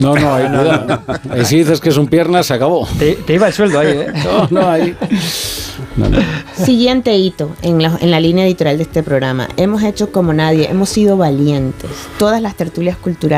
No, ahí cuidado. Ahí si dices que son piernas, se acabó. Te iba el sueldo ahí, ¿eh? Ahí. No. Siguiente hito en la línea editorial de este programa. Hemos hecho como nadie, hemos sido valientes. Todas las tertulias culturales